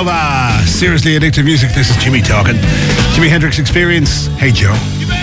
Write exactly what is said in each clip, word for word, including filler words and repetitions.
Nova. Seriously addictive music. This is Jimmy talking. Jimi Hendrix Experience. Hey Joe.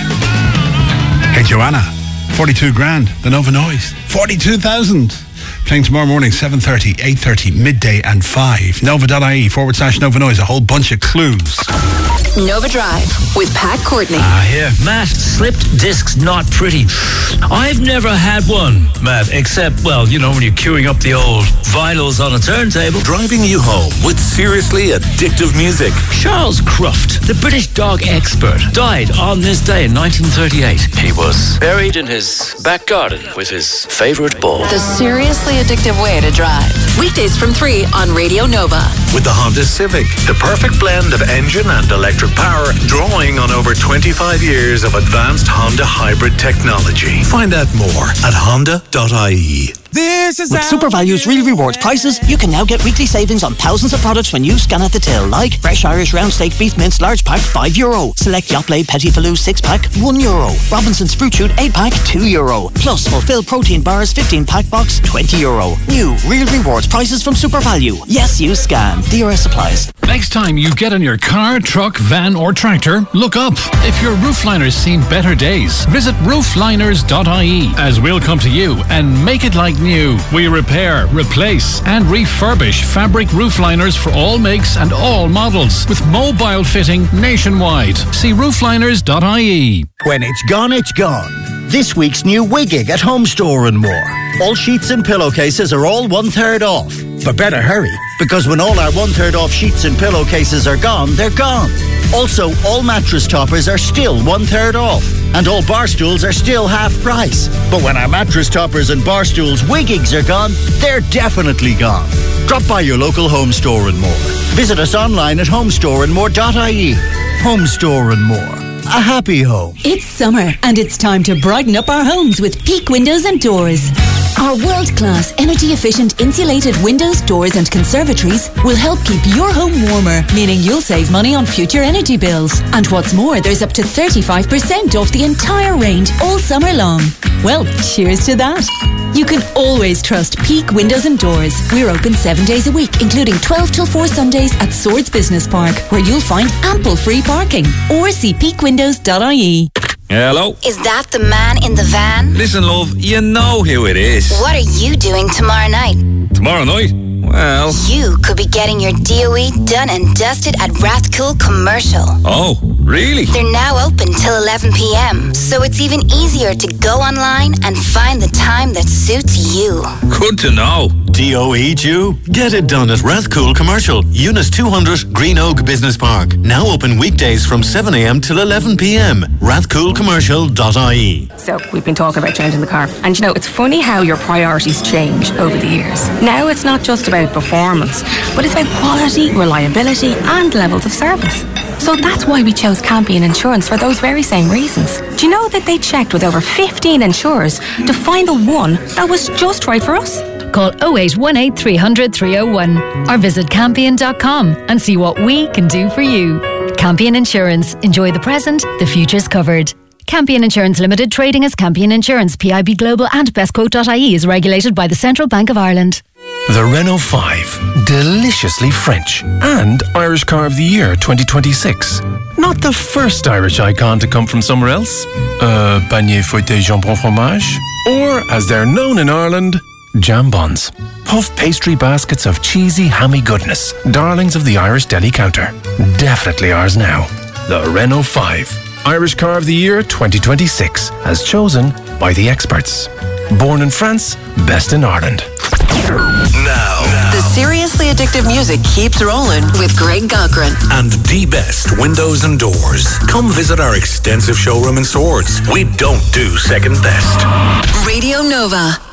Hey Joanna. forty-two grand. The Nova Noise. forty-two thousand. Playing tomorrow morning, seven thirty, eight thirty, midday and five. Nova.ie forward slash Nova Noise. A whole bunch of clues. Nova Drive with Pat Courtney. Ah, here. Matt, slipped discs not pretty. I've never had one, Matt, except, well, you know, when you're queuing up the old vinyls on a turntable. Driving you home with seriously addictive music. Charles Cruft, the British dog expert, died on this day in nineteen thirty-eight. He was buried in his back garden with his favourite bull. The seriously addictive way to drive. Weekdays from three on Radio Nova. With the Honda Civic, the perfect blend of engine and electric power, drawing on over twenty-five years of advanced Honda hybrid technology. Find out more at honda dot I E. This is With SuperValue's Real Rewards prices, you can now get weekly savings on thousands of products when you scan at the till, like fresh Irish round steak beef mince large pack, five euro. Select Yoplait Petit Filou six pack, one euro. Robinson's Fruit Shoot eight pack, two euro. Plus Fulfill Protein Bars fifteen pack box, twenty euro. New Real Rewards prices from SuperValue. Yes, you scan. D R S applies. Next time you get in your car, truck, van or tractor, look up. If your roofliner's seen better days, visit roofliners dot I E as we'll come to you and make it like new. We repair, replace and refurbish fabric roof liners for all makes and all models with mobile fitting nationwide. See roofliners dot I E. When it's gone, it's gone. This week's new Wiggig at Home Store and More. All sheets and pillowcases are all one-third off. But better hurry, because when all our one-third off sheets and pillowcases are gone, they're gone. Also, all mattress toppers are still one-third off. And all bar stools are still half price. But when our mattress toppers and bar stools Wiggigs are gone, they're definitely gone. Drop by your local Home Store and More. Visit us online at home store and more dot I E. Home Store and More. A happy home. It's summer and it's time to brighten up our homes with Peak Windows and Doors. Our world-class, energy-efficient insulated windows, doors and conservatories will help keep your home warmer, meaning you'll save money on future energy bills. And what's more, there's up to thirty-five percent off the entire range all summer long. Well, cheers to that. You can always trust Peak Windows and Doors. We're open seven days a week, including twelve till four Sundays at Swords Business Park, where you'll find ample free parking. Or see peak windows dot I E. Hello? Is that the man in the van? Listen, love, you know who it is. What are you doing tomorrow night? Tomorrow night? Well... You could be getting your D O E done and dusted at Rathcoole Commercial. Oh, really? They're now open till eleven p.m, so it's even easier to go online and find the time that suits you. Good to know. D O E due? Get it done at Rathcoole Commercial, Unit two hundred, Green Oak Business Park. Now open weekdays from seven a.m. till eleven p.m. rathcoole commercial dot I E. So, we've been talking about changing the car. And you know, it's funny how your priorities change over the years. Now it's not just about performance, but it's about quality, reliability and levels of service. So that's why we chose Campion Insurance for those very same reasons. Do you know that they checked with over fifteen insurers to find the one that was just right for us? Call oh eight one eight, three hundred, three oh one or visit campion dot com and see what we can do for you. Campion Insurance. Enjoy the present, the future's covered. Campion Insurance Limited, trading as Campion Insurance, P I B Global and best quote dot I E is regulated by the Central Bank of Ireland. The Renault five, deliciously French and Irish Car of the Year twenty twenty-six. Not the first Irish icon to come from somewhere else. Uh, Panier Fouetté Jambon Fromage. Or, as they're known in Ireland, jambons. Puff pastry baskets of cheesy, hammy goodness. Darlings of the Irish deli counter. Definitely ours now. The Renault five, Irish Car of the Year twenty twenty-six, as chosen by the experts. Born in France, best in Ireland. Now, the seriously addictive music keeps rolling with Greg Cochran and the best windows and doors. Come visit our extensive showroom in Swords. We don't do second best. Radio Nova.